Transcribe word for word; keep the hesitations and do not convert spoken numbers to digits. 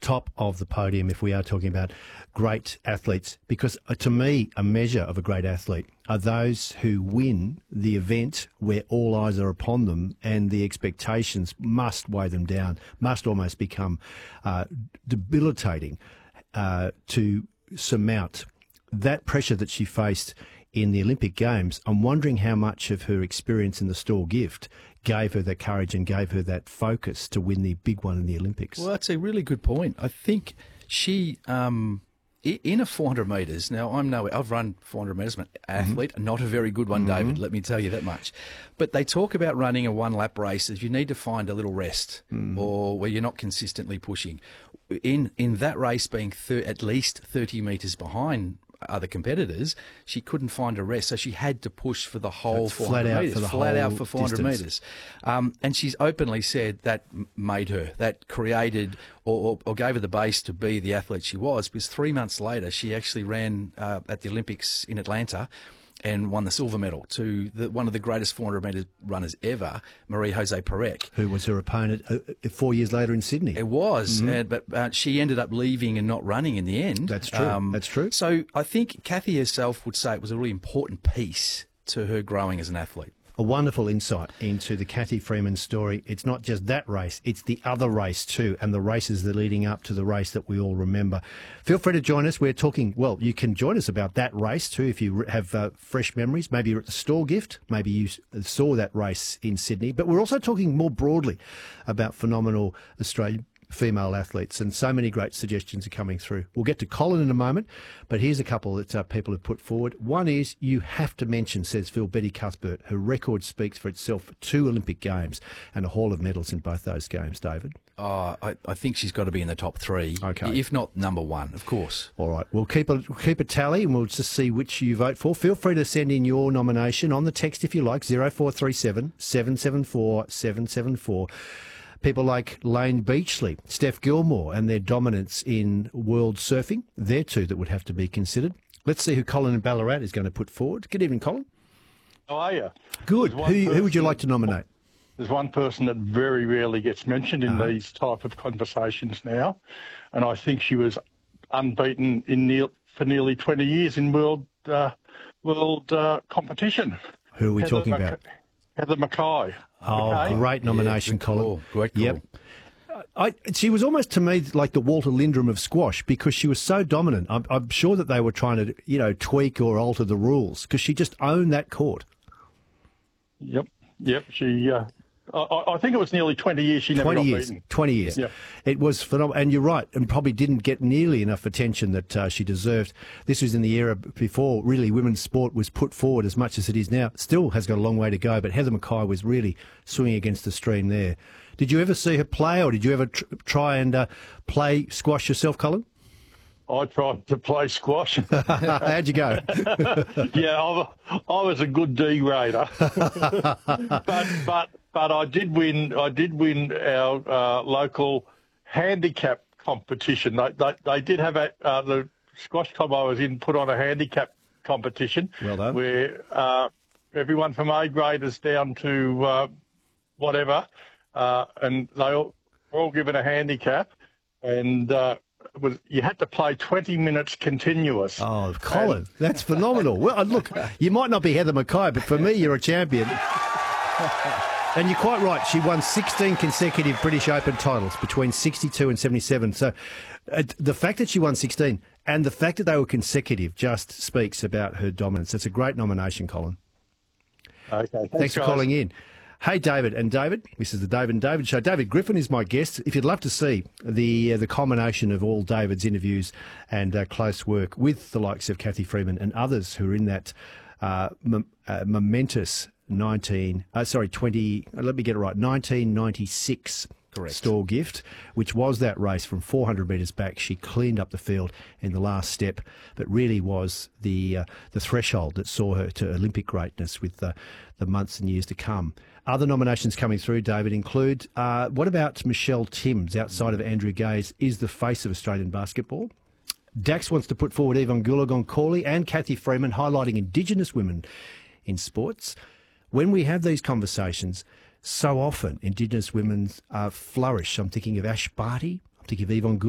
top of the podium if we are talking about great athletes, because uh, to me, a measure of a great athlete are those who win the event where all eyes are upon them and the expectations must weigh them down, must almost become uh, debilitating uh, to surmount that pressure that she faced in the Olympic Games. I'm wondering how much of her experience in the Store gift gave her that courage and gave her that focus to win the big one in the Olympics. Well, that's a really good point. I think she, um, i- in a four hundred metres, now I'm no, I've run four hundred metres, I'm an athlete, not a very good one, Mm-hmm. David, let me tell you that much. But they talk about running a one lap race as you need to find a little rest Mm. or where you're not consistently pushing. In, in that race being thir- at least thirty metres behind other competitors, she couldn't find a rest, so she had to push for the whole That's four flat hundred out metres, for the flat whole out for four hundred distance. metres. Um, and she's openly said that m- made her, that created or, or, or gave her the base to be the athlete she was, because three months later she actually ran uh, at the Olympics in Atlanta and won the silver medal to the, one of the greatest four hundred metre runners ever, Marie-José Perec. Who was her opponent uh, four years later in Sydney. It was, uh, but uh, she ended up leaving and not running in the end. That's true. That's true. So I think Kathy herself would say it was a really important piece to her growing as an athlete. A wonderful insight into the Cathy Freeman story. It's not just that race, it's the other race too, and the races that are leading up to the race that we all remember. Feel free to join us. We're talking, well, you can join us about that race too if you have uh, fresh memories. Maybe you're at the Store gift, maybe you s- saw that race in Sydney, but we're also talking more broadly about phenomenal Australian female athletes, and so many great suggestions are coming through. We'll get to Colin in a moment, but here's a couple that uh, people have put forward. One is, you have to mention, says Phil, Betty Cuthbert. Her record speaks for itself for two Olympic Games and a haul of medals in both those games, David. Oh, I, I think she's got to be in the top three, Okay. if not number one, of course. All right, we'll keep a, we'll keep a tally and we'll just see which you vote for. Feel free to send in your nomination on the text if you like, zero four three seven, seven seven four, seven seven four. People like Lane Beachley, Steph Gilmore and their dominance in world surfing, they're two that would have to be considered. Let's see who Colin in Ballarat is going to put forward. Good evening, Colin. How are you? Good. There's one Who, who would you person- like to nominate? There's one person that very rarely gets mentioned in Uh-huh. these type of conversations now, and I think she was unbeaten in near, for nearly twenty years in world uh, world uh, competition. Who are we Heather talking Mac- about? Heather Mackay. Oh, Mackay? great nomination, Yeah, good Colin. call. Great call. Yep. I, she was almost to me like the Walter Lindrum of squash because she was so dominant. I'm, I'm sure that they were trying to, you know, tweak or alter the rules because she just owned that court. Yep, yep. She. Uh, I, I think it was nearly twenty years. She never twenty got years. beaten. twenty years. Yeah. It was phenomenal. And you're right, and probably didn't get nearly enough attention that uh, she deserved. This was in the era before really women's sport was put forward as much as it is now. Still has got a long way to go, but Heather Mackay was really swinging against the stream there. Did you ever see her play, or did you ever tr- try and uh, play squash yourself, Colin? I tried to play squash. How'd you go? yeah, I, I was a good D raider, but but but I did win. I did win our uh, local handicap competition. They they, they did have a uh, the squash club I was in put on a handicap competition. Well done. Where uh, everyone from A graders down to uh, whatever, uh, and they all, were all given a handicap, and. Uh, was you had to play twenty minutes continuous. Oh, Colin, that's phenomenal. Well, uh, look, you might not be Heather Mackay, but for me, you're a champion. And you're quite right. She won sixteen consecutive British Open titles between sixty-two and seventy-seven. So uh, the fact that she won sixteen and the fact that they were consecutive just speaks about her dominance. It's a great nomination, Colin. Okay, thanks, Thanks for guys. calling in. Hey, David. And David, this is the David and David Show. David Griffin is my guest. If you'd love to see the uh, the culmination of all David's interviews and uh, close work with the likes of Cathy Freeman and others who are in that uh, mom- uh, momentous nineteen, uh, sorry, twenty, uh, let me get it right, nineteen ninety-six Correct. Store gift, which was that race from four hundred metres back. She cleaned up the field in the last step, but really was the uh, the threshold that saw her to Olympic greatness with the, the months and years to come. Other nominations coming through, David, include, uh, what about Michelle Timms, outside of Andrew Gaze, is the face of Australian basketball? Dax wants to put forward Yvonne Goolagong-Cawley and Cathy Freeman, highlighting Indigenous women in sports. When we have these conversations, so often Indigenous women uh, flourish. I'm thinking of Ash Barty, I'm thinking of Yvonne Goolagong.